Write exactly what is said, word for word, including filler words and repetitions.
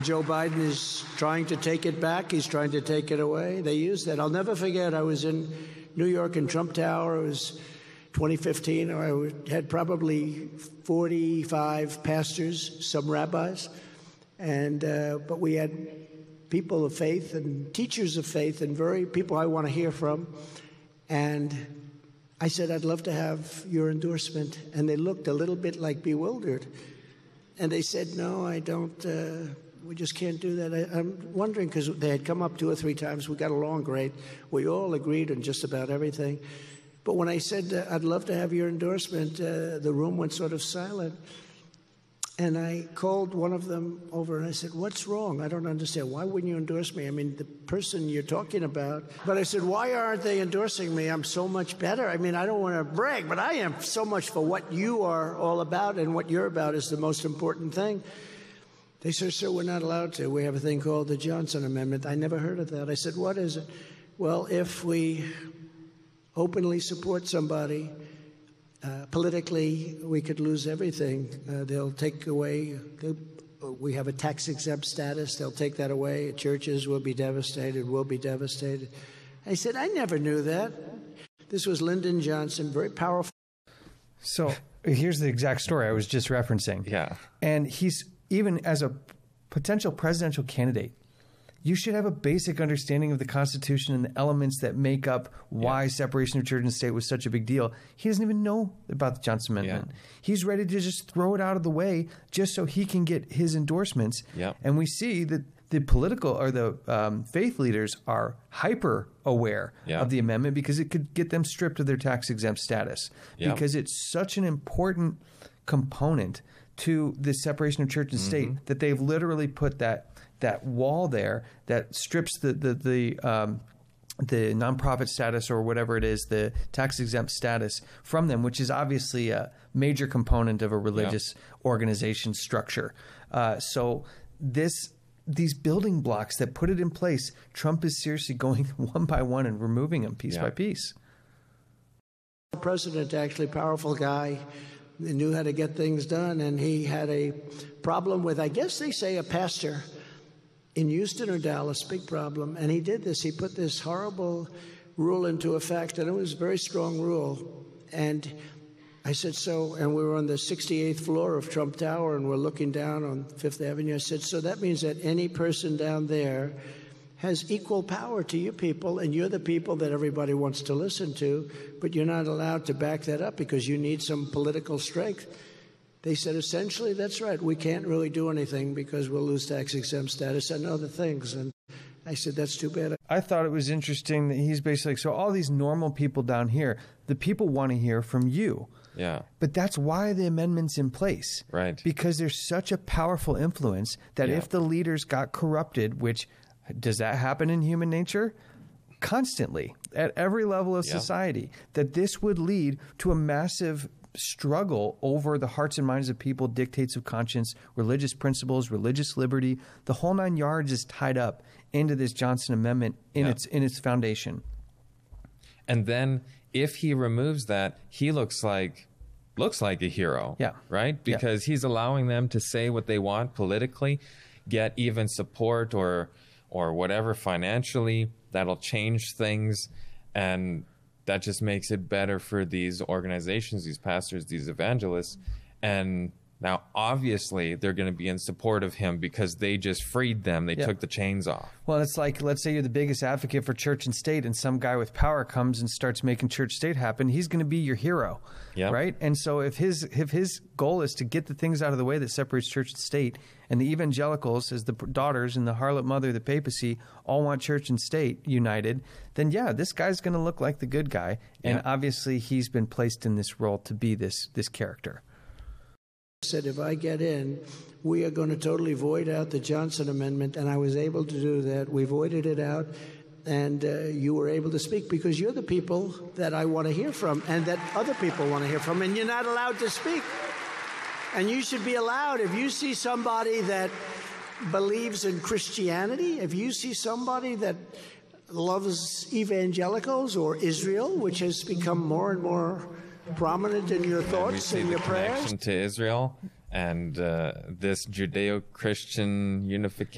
Joe Biden is trying to take it back. He's trying to take it away. They used that. I'll never forget, I was in New York in Trump Tower. It was twenty fifteen. I had probably forty-five pastors, some rabbis, and uh, but we had people of faith and teachers of faith and very people I want to hear from. And I said, I'd love to have your endorsement. And they looked a little bit like bewildered. And they said, no, I don't, uh, we just can't do that. I, I'm wondering, because they had come up two or three times. We got along great. We all agreed on just about everything. But when I said, uh, I'd love to have your endorsement, uh, the room went sort of silent. And I called one of them over and I said, what's wrong? I don't understand. Why wouldn't you endorse me? I mean, the person you're talking about. But I said, why aren't they endorsing me? I'm so much better. I mean, I don't want to brag, but I am so much for what you are all about, and what you're about is the most important thing. They said, sir, we're not allowed to. We have a thing called the Johnson Amendment. I never heard of that. I said, what is it? Well, if we openly support somebody, Uh, politically, we could lose everything. Uh, they'll take away, they'll, we have a tax-exempt status. They'll take that away. Churches will be devastated, will be devastated. I said, I never knew that. This was Lyndon Johnson, very powerful. So here's the exact story I was just referencing. Yeah. And he's, even as a potential presidential candidate, you should have a basic understanding of the Constitution and the elements that make up why yeah. separation of church and state was such a big deal. He doesn't even know about the Johnson Amendment. Yeah. He's ready to just throw it out of the way just so he can get his endorsements. Yeah. And we see that the political or the um, faith leaders are hyper aware yeah. of the amendment because it could get them stripped of their tax-exempt status yeah. because it's such an important component to the separation of church and state mm-hmm. that they've literally put that that wall there that strips the the the, um, the nonprofit status or whatever it is, the tax exempt status from them, which is obviously a major component of a religious yeah. organization structure. Uh, so this these building blocks that put it in place, Trump is seriously going one by one and removing them piece yeah. by piece. The president, actually powerful guy, knew how to get things done, and he had a problem with, I guess they say, a pastor in Houston or Dallas, big problem. And he did this. He put this horrible rule into effect, and it was a very strong rule. And I said, so, and we were on the sixty-eighth floor of Trump Tower, and we're looking down on Fifth Avenue. I said, so that means that any person down there has equal power to you people, and you're the people that everybody wants to listen to, but you're not allowed to back that up because you need some political strength. They said, essentially, that's right. We can't really do anything because we'll lose tax-exempt status and other things. And I said, that's too bad. I thought it was interesting that he's basically, so all these normal people down here, the people want to hear from you. Yeah. But that's why the amendment's in place. Right. Because there's such a powerful influence that yeah. if the leaders got corrupted, which, does that happen in human nature? Constantly, at every level of yeah. society, that this would lead to a massive struggle over the hearts and minds of people, dictates of conscience, religious principles, religious liberty. The whole nine yards is tied up into this Johnson Amendment in yeah. its in its foundation. And then if he removes that, he looks like looks like a hero. Yeah. Right? Because yeah. he's allowing them to say what they want politically, get even support or or whatever financially that'll change things, and that just makes it better for these organizations, these pastors, these evangelists. And now, obviously, they're going to be in support of him because they just freed them. They yeah. took the chains off. Well, it's like, let's say you're the biggest advocate for church and state, and some guy with power comes and starts making church state happen. He's going to be your hero, yep. right? And so if his if his goal is to get the things out of the way that separates church and state, and the evangelicals, as the daughters and the harlot mother, the papacy, all want church and state united, then yeah, this guy's going to look like the good guy. And yep. obviously, he's been placed in this role to be this this character. Said, if I get in, we are going to totally void out the Johnson Amendment, and I was able to do that. We voided it out, and uh, you were able to speak because you're the people that I want to hear from and that other people want to hear from, and you're not allowed to speak. And you should be allowed. If you see somebody that believes in Christianity, if you see somebody that loves evangelicals or Israel, which has become more and more prominent in your thoughts and your prayers. We see the connection to Israel and uh, this Judeo-Christian unification.